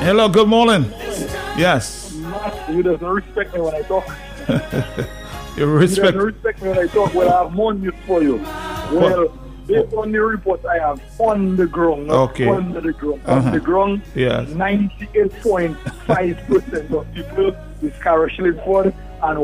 Hello, good morning. Yes. You doesn't respect me when I talk. You respect. You doesn't respect me when I talk. Well, I have more news for you. Well, based on the reports I have on the ground, not Okay. under the ground, on the ground, Yes. 98.5% of people is Cara Schillingford and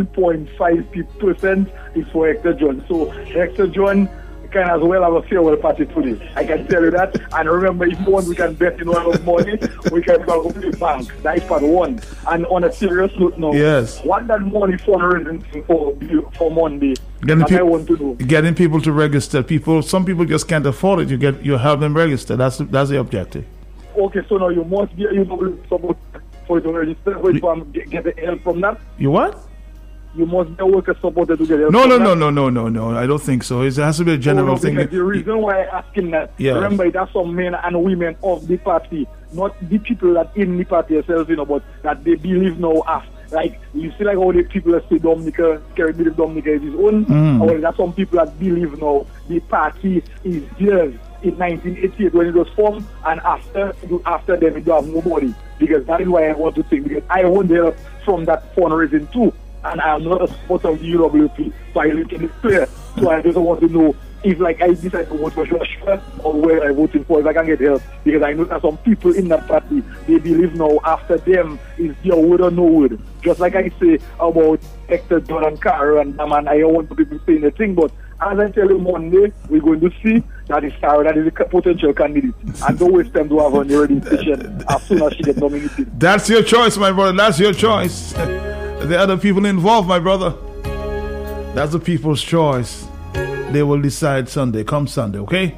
1.5% is for Hector John. So Hector John can as well have a farewell party today. I can tell you that. And remember, if you want, we can bet in all of money. We can go to the bank. That is part one. And on a serious note now, Yes. what that money fundraising for Monday? Getting, I want to know. getting people to register. Some people just can't afford it. You help them register. That's the objective. Okay, so now you must be support for you to register. For you to get the help from that. You what? You must be a worker supporter to get help. No. from that. No. I don't think so. It has to be a general thing. The reason why I'm asking that, Yes. remember, it has some men and women of the party, not the people that in the party themselves, but that they believe now after. Like, you see, like how the people that say Dominica, Kerry believe Dominica is his own, or there's some people that believe now the party is theirs in 1988 when it was formed, and after them, it don't have nobody. Because that is why I want to think, because I want help from that fundraising too. And I'm not a supporter of the UWP, so I look in it clear. So I just want to know if, like, I decide to vote for Joshua or where I'm voting for, if I can get help. Because I know that some people in that party, they believe now after them is your word or no word. Just like I say about Hector John and Cara and Daman, I don't want people saying the thing, but as I tell you Monday, we're going to see that is Cara, that is a potential candidate. And don't waste time to have on the radio station as soon as she gets nominated. That's your choice, my brother. That's your choice. The other people involved, my brother. That's the people's choice. They will decide Sunday. Come Sunday, okay?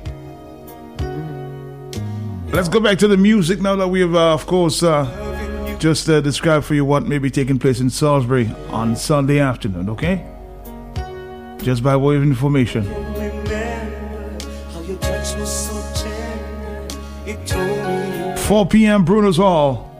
Let's go back to the music now that we've, of course, just described for you what may be taking place in Salisbury on Sunday afternoon, okay? Just by way of information. 4 p.m. Bruno's Hall.